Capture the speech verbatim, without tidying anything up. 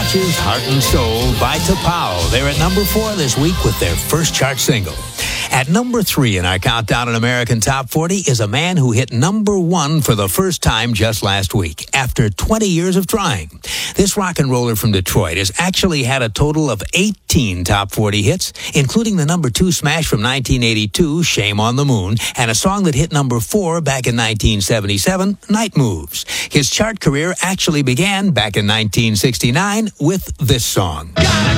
Touches Heart and Soul by Tapao. They're at number four this week with their first chart single. At number three in our countdown in American Top forty is a man who hit number one for the first time just last week, after twenty years of trying. This rock and roller from Detroit has actually had a total of eighteen Top forty hits, including the number two smash from nineteen eighty-two, Shame on the Moon, and a song that hit number four back in nineteen seventy-seven, Night Moves. His chart career actually began back in nineteen sixty-nine with this song. Gotta